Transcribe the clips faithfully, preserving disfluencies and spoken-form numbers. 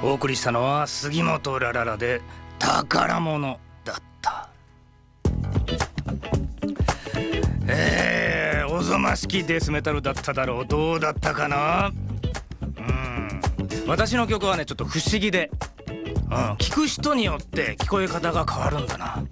お送りしたのは杉本ラララで宝物だった。えー、おぞましきデスメタルだっただろう。どうだったかな。うん私の曲はねちょっと不思議で、うん、聞く人によって聞こえ方が変わるんだな。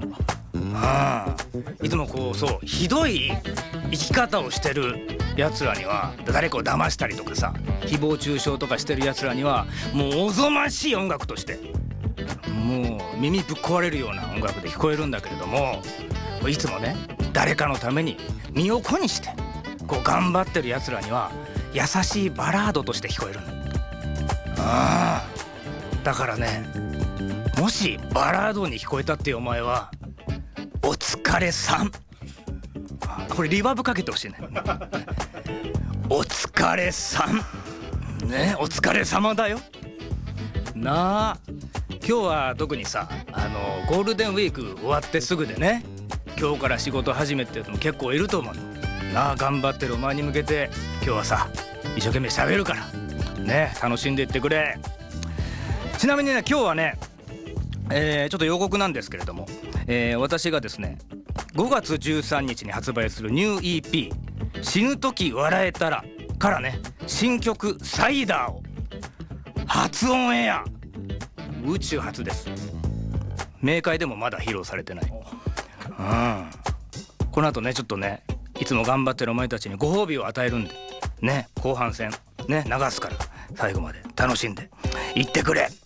うん、いつもこうそうひどい生き方をしてるやつらには、誰かを騙したりとかさ誹謗中傷とかしてるやつらにはもうおぞましい音楽としてもう耳ぶっ壊れるような音楽で聞こえるんだけれども、いつもね誰かのために身を粉にしてこう頑張ってるやつらには優しいバラードとして聞こえるんだ。ああだからね、もしバラードに聞こえたっていうお前はお疲れさん。これリバーブかけてほしいね。お疲れさんね、お疲れ様だよなあ。今日は特にさ、あのゴールデンウィーク終わってすぐでね、今日から仕事始めっていうのも結構いると思うなあ。頑張ってるお前に向けて今日はさ一生懸命喋るからね、楽しんでいってくれ。ちなみにね今日はね、えー、ちょっと予告なんですけれども、えー、私がですねごがつじゅうさんにちに発売するニュー イーピー 死ぬ時笑えたらからね、新曲サイダーを初オンエア、宇宙初です。明快でもまだ披露されてない。うん、この後ねちょっとねいつも頑張ってるお前たちにご褒美を与えるんでね、後半戦ね流すから最後まで楽しんでいってくれ。